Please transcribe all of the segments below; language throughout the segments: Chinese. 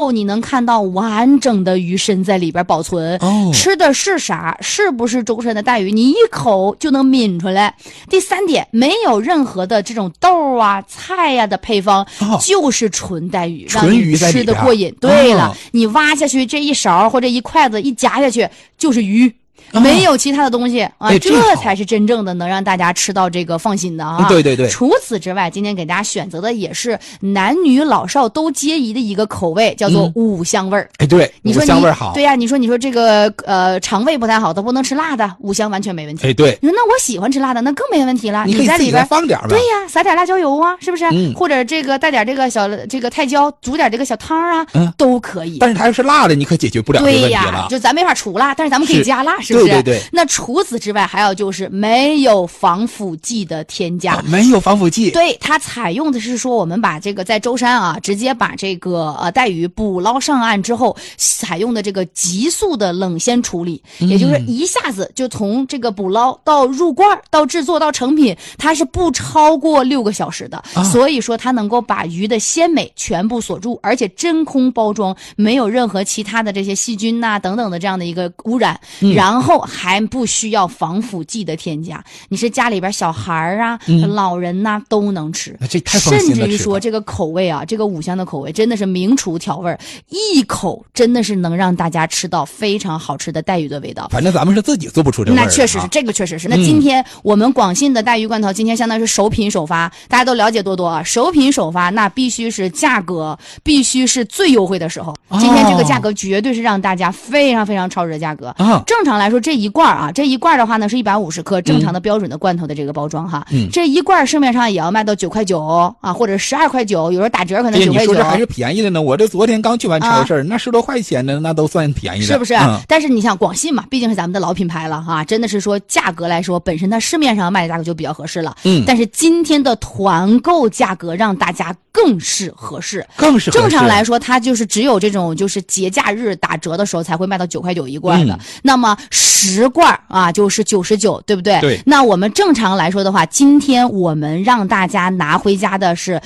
后你能看到完整的鱼身在里边保存。吃的是啥？是不是舟山的带鱼？你一口就能抿出来。第三点，没有任何的这种豆啊、菜呀的配方，就是纯带鱼，让你吃的过瘾。对了，你挖下去这一勺或者一筷子一夹下去就是鱼。没有其他的东西啊，这才是真正的能让大家吃到这个放心的啊！ 对对对。 除此之外，今天给大家选择的也是男女老少都皆宜的一个口味，叫做五香味儿。 对， 你说五香味儿好。 对呀，你说这个肠胃不太好的不能吃辣的，五香完全没问题。 对。 你说那我喜欢吃辣的，那更没问题了。 你在里边放点吧。 对呀，撒点辣椒油啊，是不是？或者这个带点这个这个泰椒，煮点这个小汤啊，都可以。 但是它要是辣的，你可解决不了这个问题了。 对呀，就咱没法除辣，但是咱们可以加辣，是不是？ 对对对。 那除此之外，还有就是没有防腐剂的添加， 没有防腐剂。 对，它采用的是说，我们把这个在舟山啊，直接把这个带鱼捕捞上岸之后，采用的这个急速的冷鲜处理，也就是一下子就从这个捕捞到入罐到制作到成品，它是不超过6个小时的。所以说它能够把鱼的鲜美全部锁住，而且真空包装，没有任何其他的这些细菌呐等等的这样的一个污染，然后还不需要防腐剂的添加，你是家里边小孩啊、老人呐都能吃， 这太放心了。 甚至于说这个口味啊，这个五香的口味真的是名厨调味，一口真的是能让大家吃到非常好吃的带鱼的味道。 反正咱们是自己做不出这味儿。 那确实是，这个确实是。那今天我们广信的带鱼罐头，今天相当于是首品首发，大家都了解多多啊。首品首发，那必须是价格必须是最优惠的时候。今天这个价格绝对是让大家非常非常超值的价格。正常来说这一罐啊，这一罐的话呢是150克，正常的标准的罐头的这个包装哈。这一罐市面上也要卖到9块9啊，或者12块9，有时候打折可能9块9。 你说这还是便宜的呢，我这昨天刚去完超市，那10多块钱的那都算便宜的， 是不是？但是你像广信嘛，毕竟是咱们的老品牌了哈，真的是说价格来说，本身它市面上卖的价格就比较合适了。但是今天的团购价格让大家更是合适，正常来说，它就是只有这种就是节假日打折的时候才会卖到9块9一罐的。那么10罐啊，就是99，对不对？ 对。 那我们正常来说的话，今天我们让大家拿回家的是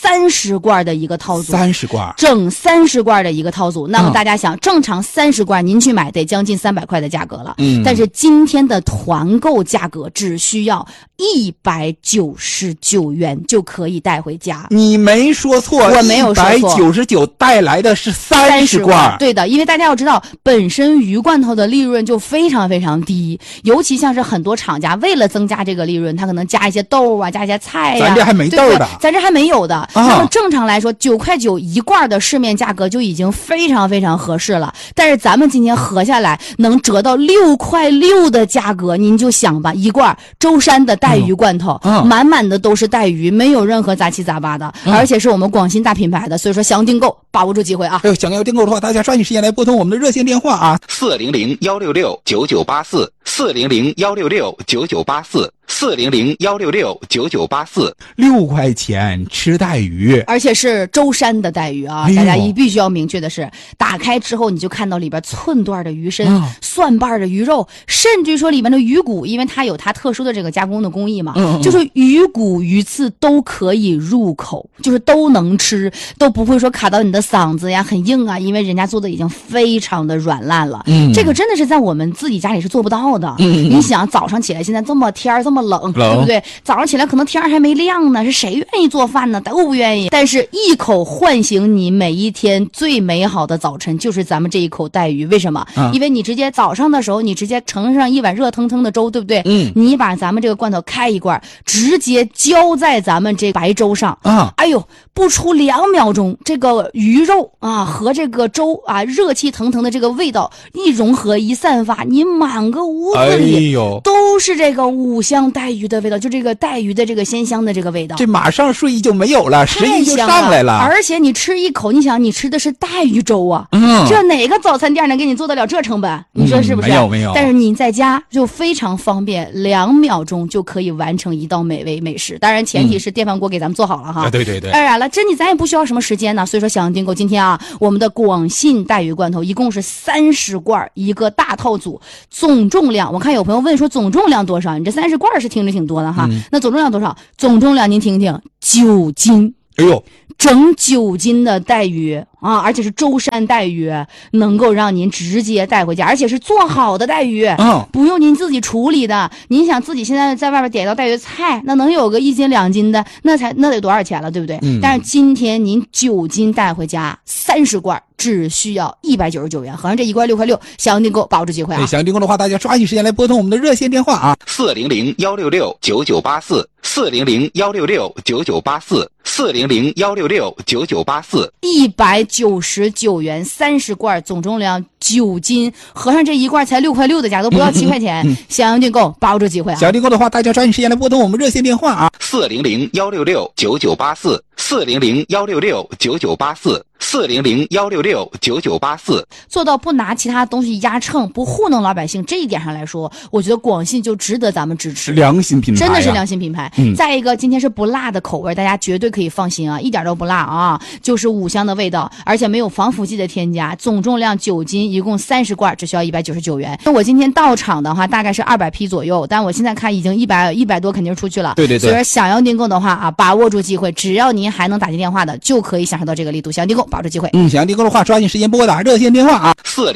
30罐的一个套组 ，30罐， 整30罐的一个套组。那么大家想，正常30罐您去买得将近300块的价格了。但是今天的团购价格只需要199元就可以带回家。 你没说错， 我没有说错 ，199带来的是30罐。 对的，因为大家要知道，本身鱼罐头的利润就非常非常低，尤其像是很多厂家为了增加这个利润，他可能加一些豆啊，加一些菜呀。 咱这还没豆的， 咱这还没有的。那么正常来说，9块9一罐的市面价格就已经非常非常合适了。但是咱们今天合下来能折到6块6的价格，您就想吧，一罐舟山的带鱼罐头，满满的都是带鱼，没有任何杂七杂八的，而且是我们广信大品牌的，所以说想要订购，把握住机会啊！ 想要订购的话，大家抓紧时间来拨通我们的热线电话啊，400-166-9984，400-166-9984，400-166-9984，6块钱吃带鱼， 而且是舟山的带鱼啊！大家必须要明确的是，打开之后你就看到里边寸段的鱼身、蒜瓣的鱼肉，甚至说里面的鱼骨，因为它有它特殊的这个加工的工艺嘛，就是鱼骨鱼刺都可以入口，就是都能吃，都不会说卡到你的嗓子呀，很硬啊，因为人家做的已经非常的软烂了。这个真的是在我们自己家里是做不到的。你想早上起来，现在这么天这么冷，对不对？早上起来可能天还没亮呢，是谁愿意做饭呢？都不愿意。但是一口唤醒你每一天最美好的早晨，就是咱们这一口带鱼。为什么？因为你直接早上的时候，你直接盛上一碗热腾腾的粥，对不对？你把咱们这个罐头开一罐，直接浇在咱们这白粥上啊！哎呦，不出2秒钟，这个鱼肉啊和这个粥啊热气腾腾的这个味道一融合一散发，你满个屋子里都是这个五香带鱼的味道，就这个带鱼的这个鲜香的这个味道， 这马上睡意就没有了，食欲就上来了。 而且你吃一口，你想你吃的是带鱼粥啊，这哪个早餐店能给你做得了这成本？你说是不是？ 没有。 但是你在家就非常方便，2秒钟就可以完成一道美味美食。当然前提是电饭锅给咱们做好了哈。 对。 当然了，咱也不需要什么时间呢，所以说想要订购今天啊，我们的广信带鱼罐头一共是30罐一个大套组，总重量我看有朋友问说总重量多少，你这30罐是听着挺多的哈。那总重量多少？总重量您听听，9斤。 哎呦， 整9斤的带鱼啊，而且是舟山带鱼，能够让您直接带回家，而且是做好的带鱼，不用您自己处理的。您想自己现在在外边点一道带鱼菜，那能有个1斤2斤的，那得多少钱了，对不对？但是今天您9斤带回家，30罐。只需要199元，合上这一罐6块6，想要订购把握住机会啊！ 想要订购的话，大家抓紧时间来拨通我们的热线电话啊 ，400-166-9984，400-166-9984，199元30罐，总重量9斤，合上这一罐才6块6的价，都不到7块钱。想要订购把握住机会啊！ 想要订购的话，大家抓紧时间来拨通我们热线电话啊 ，400-166-9984，400-166-9984，400-166-9984。 做到不拿其他东西压秤，不糊弄老百姓，这一点上来说，我觉得广信就值得咱们支持。 良心品牌， 真的是良心品牌。再一个，今天是不辣的口味，大家绝对可以放心啊，一点都不辣啊，就是5香的味道，而且没有防腐剂的添加，总重量9斤，一共30罐，只需要199元。那我今天到场的话，大概是200批左右，但我现在看已经100多肯定出去了。 对， 所以说想要订购的话啊，把握住机会，只要您还能打进电话的，就可以享受到这个力度。想要订购，把握住机会。 想要订购的话，抓紧时间拨打热线电话啊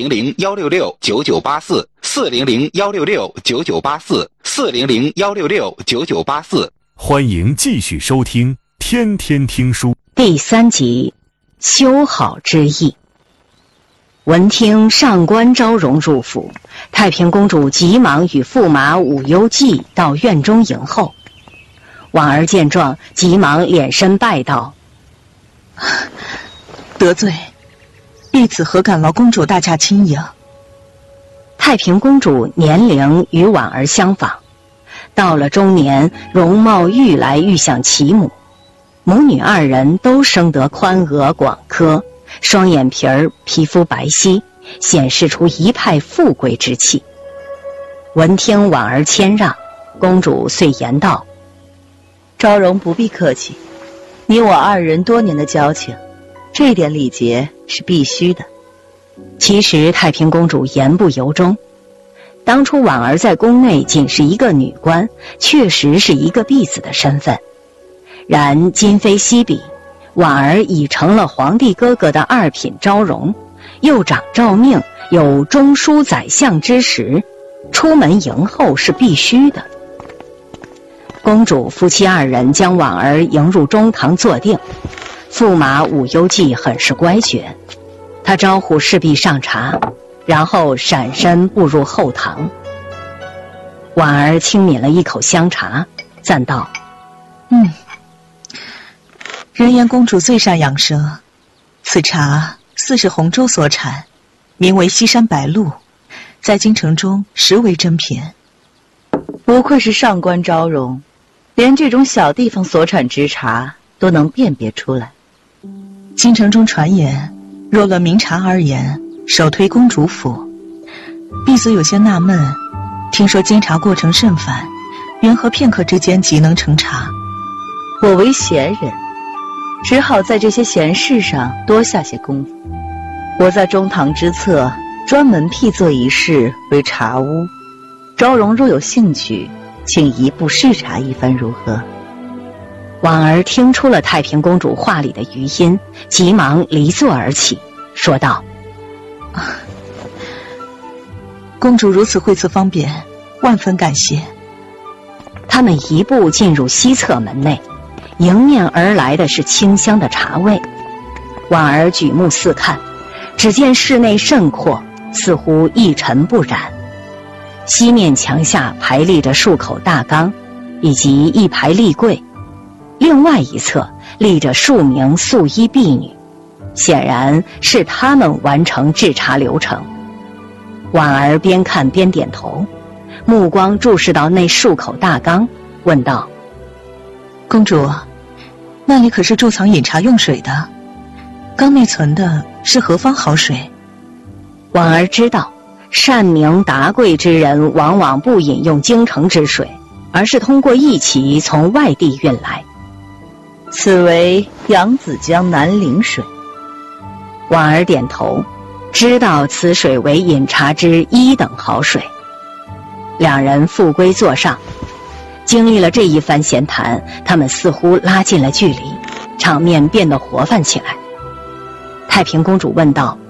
，400-166-9984，400-166-9984，400-166-9984。 欢迎继续收听天天听书第3集，修好之意。闻听上官昭容入府，太平公主急忙与驸马武攸暨到院中迎候。婉儿见状，急忙脸身拜道： 得罪，弟子何敢劳公主大驾亲迎。 太平公主年龄与婉儿相仿，到了中年，容貌愈来愈像其母。母女2人都生得宽额广科，双眼皮儿，皮肤白皙，显示出一派富贵之气。闻听婉儿谦让，公主遂言道： 昭容不必客气，你我2人多年的交情，这点礼节是必须的。 其实太平公主言不由衷，当初婉儿在宫内仅是一个女官，确实是一个婢子的身份。然今非昔比，婉儿已成了皇帝哥哥的2品昭容，又掌诏命，有中书宰相之实，出门迎候是必须的。公主夫妻2人将婉儿迎入中堂坐定，驸马武攸暨很是乖觉，他招呼侍婢上茶，然后闪身步入后堂。婉儿轻抿了一口香茶，赞道： 人言公主最善养生，此茶似是洪州所产，名为西山白露，在京城中实为珍品。 不愧是上官昭容，连这种小地方所产之茶都能辨别出来。 京城中传言，若论名茶而言，首推公主府。婢子有些纳闷，听说煎茶过程甚繁，缘何片刻之间即能成茶？ 我为闲人，只好在这些闲事上多下些功夫。我在中堂之侧专门辟作一室为茶屋，昭容若有兴趣，请移步视察一番如何？ 婉儿听出了太平公主话里的余音，急忙离座而起，说道： 公主如此惠赐方便，万分感谢。 他们一步进入西侧门内，迎面而来的是清香的茶味。婉儿举目四看，只见室内甚阔，似乎一尘不染。西面墙下排立着数口大缸，以及一排立柜，另外一侧立着数名素衣婢女，显然是她们完成制茶流程。婉儿边看边点头，目光注视到那数口大缸，问道： 公主，那里可是贮藏饮茶用水的，缸内存的是何方好水？ 婉儿知道善名达贵之人往往不饮用京城之水，而是通过驿骑从外地运来。 此为扬子江南陵水。 婉儿点头，知道此水为饮茶之1等好水。两人复归座上，经历了这一番闲谈，他们似乎拉近了距离， 场面变得活泛起来。太平公主问道：